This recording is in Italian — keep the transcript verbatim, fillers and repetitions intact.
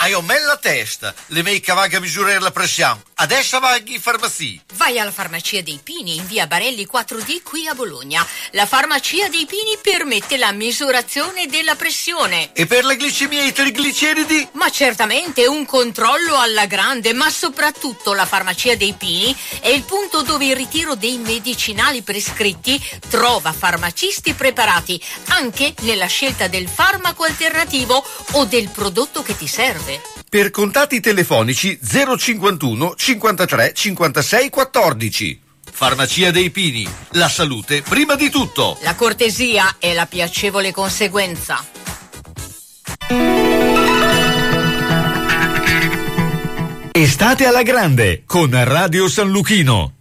hai un la testa, le mei che vaga a misurare la pressione. Adesso vai in farmacia. Vai alla Farmacia dei Pini in via Barelli quattro D qui a Bologna. La Farmacia dei Pini permette la misurazione della pressione. E per la glicemia e i trigliceridi? Ma certamente un controllo alla grande, ma soprattutto la Farmacia dei Pini è il punto dove il ritiro dei medicinali prescritti trova farmacisti preparati anche nella scelta del farmaco alternativo o del prodotto che ti serve. Per contatti telefonici zero cinquantuno cinquantatré cinquantasei quattordici. Farmacia dei Pini, la salute prima di tutto. La cortesia è la piacevole conseguenza. Estate alla grande con Radio San Luchino.